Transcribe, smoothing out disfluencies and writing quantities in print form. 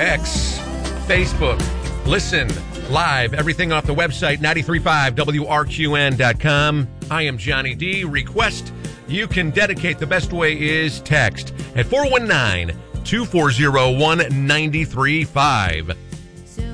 X, Facebook. Listen live, everything off the website, 935WRQN.com. I am Johnny D. Request you can dedicate. The best way is text at 419-240-1935.